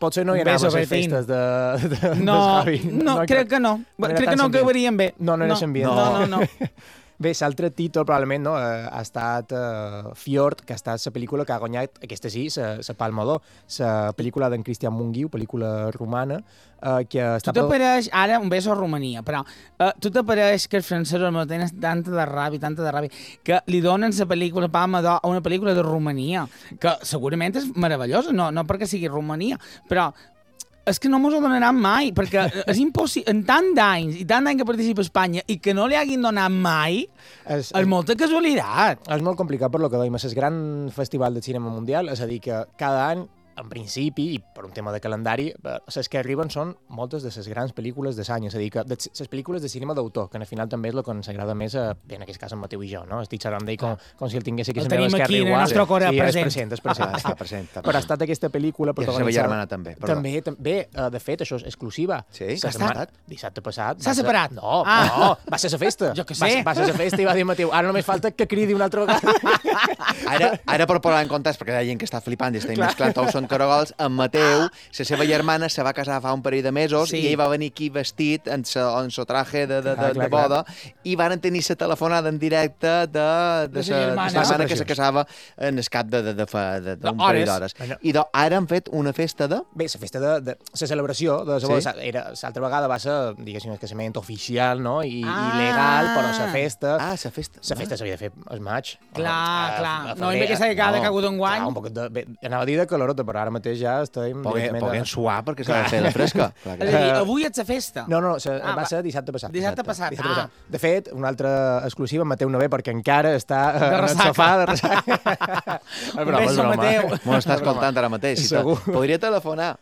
Potser no hi anava a les festes de Javi. No, crec que no. Crec que no acabarien bé. No era ambient. No. Bé, l'altre títol probablement no, ha estat Fjord, que ha estat la pel·lícula que ha guanyat, aquesta sí, la Palma d'Or, la pel·lícula d'en Cristian Mungiu, pel·lícula romana, que està... Tu t'apareix, ara un beso a Romania, però tu t'apareix que els francesos tenen tanta de ràbia, que li donen la pel·lícula Palma d'Or a una pel·lícula de Romania, que segurament és meravellosa, no perquè sigui Romania, però és que no mos ho donaran mai, perquè és impossible, en tant d'anys que participa Espanya i que no li hagin donat mai, és molta casualitat. És molt complicat per lo que dèiem, és el gran festival de cinema mundial, és a dir, que cada any, en principi, i per un tema de calendari, les que arriben són moltes de les grans pel·lícules de l'any, és a dir, que les pel·lícules de cinema d'autor, que al final també és el que ens agrada més, en aquest cas en Mateu i jo, no? Estic xerrant d'ell com si el tingués aquí a la meva esquerra igual. El tenim aquí, en el nostre cor present. Està present. Però ha estat aquesta pel·lícula protagonitzada... I la seva germana també. També, de fet, això és exclusiva. Sí? S'ha separat? Dissabte passat. S'ha separat? No, va ser la festa. Jo què sé. Va ser la festa i va dir Mateu, ara només falta que cridi una altra vegada. Ara per posar en context, perquè hi ha gent que està flipant i està mesclant tous són caragols, en Mateu, la seva germana se va casar fa un parell de mesos i ell va venir aquí vestit en su traje de boda i van tenir la telefonada en directe de la germana que se casava en el cap d'un parell d'hores. I ara han fet una festa de... Bé, la festa de la celebració de la boda. L'altra vegada va ser, diguéssim, el casament oficial, no? I legal, però la festa... La festa. La festa s'havia de fer al maig. Clar. No, i aquesta vegada que ha hagut un guany. Un poc de... Anava a dir de calorota, però ara mateix ja estem... Podem suar perquè s'ha de fer la fresca. És a dir, avui ets a festa. No, va ser dissabte passat. Dissabte passat. De fet, una altra exclusiva, Mateu no ve perquè encara està en el sofà de ressaca. Un beso, Mateu. M'ho està escoltant ara mateix. Podria telefonar.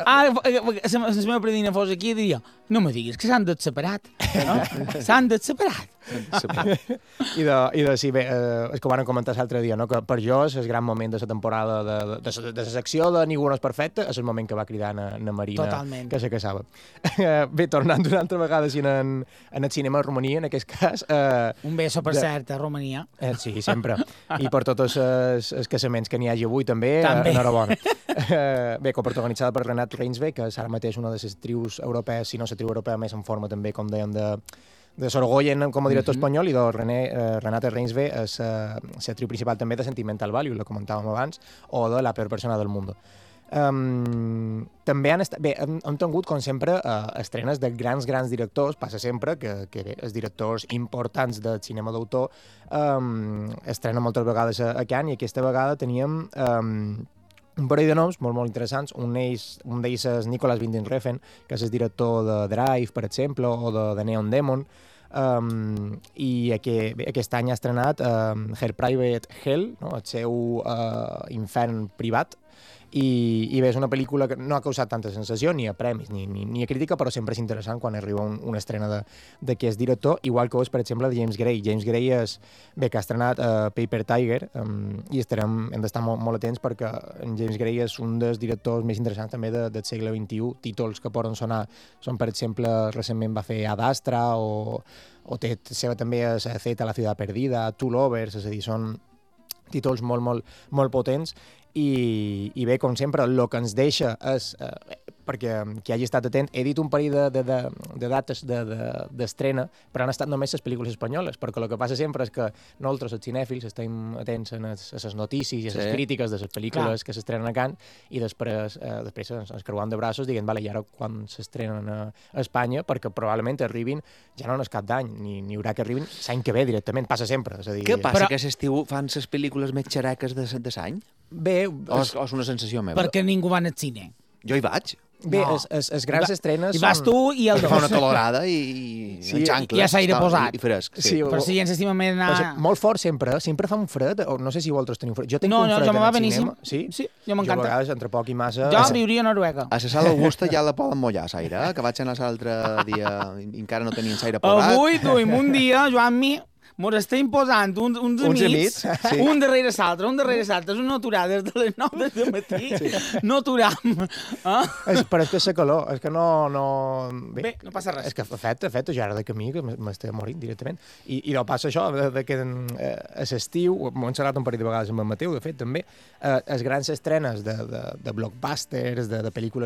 Si la meva predina fos aquí, diria, no me diguis que s'han separat. S'han separat. I sí, bé, és que ho van comentar l'altre dia, no? Que per jo és el gran moment de la temporada de la secció de Ningú no és perfecte, és el moment que va cridar na Marina. Totalment. Que se casava. Bé, tornant una altra vegada en el cinema a Romania, en aquest cas... Un beso, per cert, a Romania. Sí, sempre. I per tots els casaments que n'hi hagi avui, també. Enhorabona. Bé, coprotagonitzada per Renat Reinsve, que és ara mateix una de les trius europees, si no la triu europea més en forma també, com dèiem, de Sorogoyen com a director espanyol, i de Renate Reinsve és la triu principal també de Sentimental Value, la comentàvem abans, o de La peor persona del mundo. També hem tingut, com sempre, estrenes de grans directors. Passa sempre que els directors importants del cinema d'autor estrenen moltes vegades a Cannes, i aquesta vegada teníem un parell de noms molt interessants. Un d'ells és Nicolas Winding Refn, que és el director de Drive, per exemple, o de Neon Demon, i aquest any ha estrenat Her Private Hell, no? El seu infern privat, i bé, és una pel·lícula que no ha causat tanta sensació, ni a premis, ni a crítica, però sempre és interessant quan arriba una estrena d'aquest director, igual que és, per exemple, de James Gray. James Gray que ha estrenat Paper Tiger, i hem d'estar molt atents perquè en James Gray és un dels directors més interessants també del segle XXI. Títols que poden sonar són, per exemple, recentment va fer Ad Astra, o té seva també Zeta, La ciudad perdida, Two Lovers, és a dir, són títols molt potents. I bé, com sempre, el que ens deixa és, perquè qui hagi estat atent, he dit un parell de dates d'estrena, però han estat només les pel·lícules espanyoles, perquè el que passa sempre és que nosaltres, els cinèfils, estem atents a les notícies i a les crítiques de les pel·lícules que s'estrenen a Cannes, i després ens creuam de braços dient, vale, i ara quan s'estrenen a Espanya, perquè probablement arribin, ja no és cap d'any, ni haurà que arribin l'any que ve directament, passa sempre. És a dir, què passa, que aquest estiu fan les pel·lícules més xereques de l'any? Bé... O és una sensació meva? Perquè ningú va al cine. Jo hi vaig. Bé, les grans estrenes són... I vas tu i el dos. Fa una calorada i en xancles. I a l'aire posat. I fresc. Sí. Però si ens estimem anar... Molt fort sempre fa un fred, o no sé si vosaltres teniu fred. Jo tinc un fred jo me va en el beníssim. cinema. Sí? Sí, jo m'encanta. Jo a vegades, entre poc i massa... Jo viuria a Noruega. A la sala Augusta ja la poden mullar, l'aire, que vaig anar l'altre dia i encara no tenien l'aire posat. Avui duim un dia, Joan-mi, mos estem posant uns amics, un darrere l'altre, és una aturada des de les 9 del matí, no aturam. Però és que la calor, és que no... Bé, no passa res. És que fet, ja era de camí, que m'estic morint directament. I no passa això, que a l'estiu, m'ho han xerrat un parell de vegades amb el Mateu, de fet, també, les grans estrenes de blockbusters, de pel·lícules